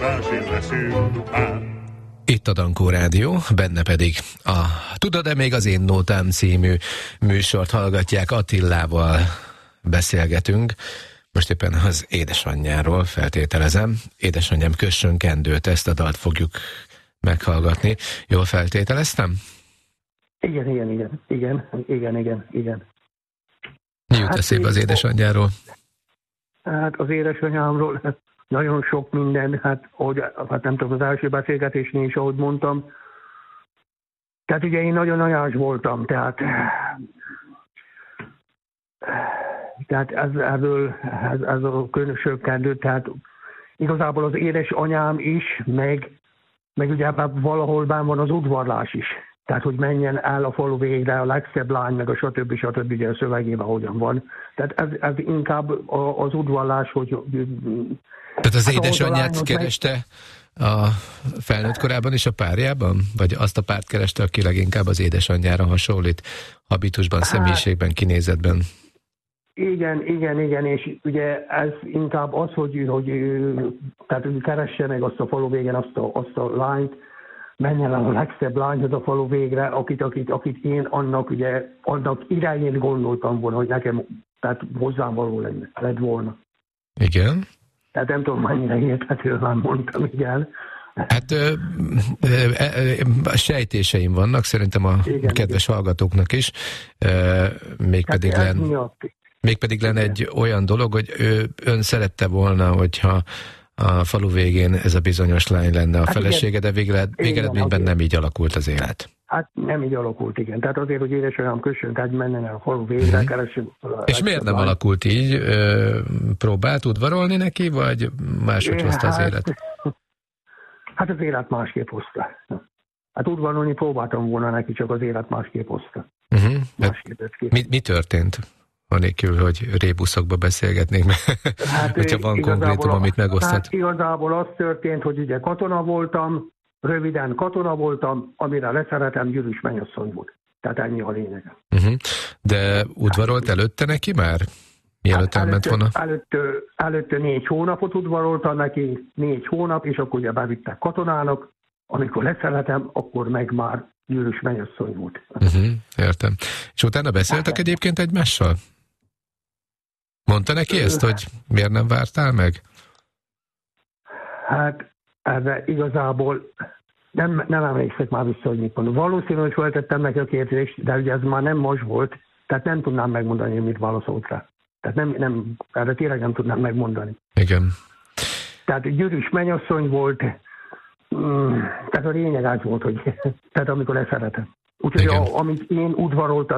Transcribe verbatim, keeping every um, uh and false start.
Itt a Dankó Rádió, benne pedig a Tudod-e még az én nótám című műsort hallgatják, Attilával beszélgetünk. Most éppen az édesanyjáról feltételezem. Édesanyám kössön kendőt, ezt a dalt fogjuk meghallgatni. Jól feltételeztem? Igen, igen, igen, igen, igen, igen, igen. Mi jut hát eszébe az édesanyjáról? Hát az édesanyámról hát nagyon sok minden, hát, ahogy, hát nem tudom, az első beszélgetésnél is, ahogy mondtam. Tehát ugye én nagyon anyás voltam, tehát tehát ez, erről, ez, ez a különösebb kendő, tehát igazából az édesanyám is, meg, meg ugye valahol benn van az udvarlás is. Tehát, hogy menjen el a falu végre a legszebb lány, meg a stb. stb. Ugye a szövegében hogyan van. Tehát ez, ez inkább az udvarlás, hogy... Tehát az hát édesanyját kereste meg... a felnőtt korában is a párjában? Vagy azt a párt kereste, aki leginkább az édesanyjára hasonlít? Habitusban, hát... személyiségben, kinézetben? Igen, igen, igen, és ugye ez inkább az, hogy, hogy tehát, hogy keresse meg azt a falu végén azt a, azt a lányt, menjen el a legszebb lányhoz a falu végre, akit, akit, akit én annak, ugye, annak irányén gondoltam volna, hogy nekem, tehát hozzám való lenne, lett volna. Igen. Tehát nem tudom, mennyire érthetően már mondtam, igen. Hát ö, ö, ö, ö, sejtéseim vannak, szerintem a igen, kedves igen. hallgatóknak is, ö, mégpedig len, mégpedig len egy olyan dolog, hogy ő, ön szerette volna, hogyha a falu végén ez a bizonyos lány lenne a hát felesége, de végeredményben nem így alakult az élet. Hát nem így alakult, igen. Tehát azért, hogy édesanyám kössön, tehát menne a falu végre, mm-hmm. keressünk. És miért nem lány. alakult így? Próbált udvarolni neki, vagy máshogy hozta az hát, élet? Hát az élet másképp hozta. Hát udvarolni próbáltam volna neki, csak az élet másképp hozta. Uh-huh. Másképp mi, mi történt? Anélkül, hogy rébuszokba beszélgetnénk, hát, hogyha van konkrétum, amit megosztott. Hát igazából az történt, hogy ugye katona voltam, röviden katona voltam, amire leszeretem, Gyürűs mennyasszony volt. Tehát ennyi a lényege. Uh-huh. De udvarolt hát, előtte neki már? Mielőtt hát elment volna? Előtte, előtte négy hónapot udvaroltam neki, négy hónap, és akkor ugye bevittek katonának, amikor leszeretem, akkor meg már Gyürűs mennyasszony volt. Uh-huh. Értem. És utána beszéltek hát, egyébként egymással? Mondta neki ezt, hogy miért nem vártál meg? Hát erre igazából nem, nem emlékszek már vissza, hogy mit mondom. Valószínű, hogy feltettem neki a kérdést, de ugye ez már nem most volt, tehát nem tudnám megmondani, hogy mit válaszolt rá. Tehát nem, nem, erre tényleg nem tudnám megmondani. Igen. Tehát Gyürűs mennyasszony volt, mm, tehát a lényeg az volt, hogy tehát amikor leszeretem. Úgyhogy a, amit én udvaroltam,